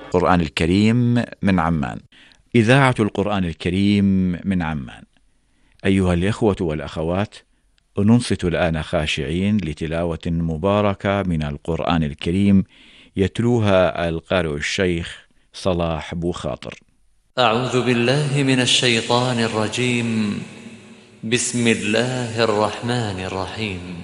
القرآن الكريم من عمان. إذاعة القرآن الكريم من عمان. أيها الإخوة والأخوات، ننصت الآن خاشعين لتلاوة مباركة من القرآن الكريم يتلوها القارئ الشيخ صلاح بوخاطر. أعوذ بالله من الشيطان الرجيم. بسم الله الرحمن الرحيم.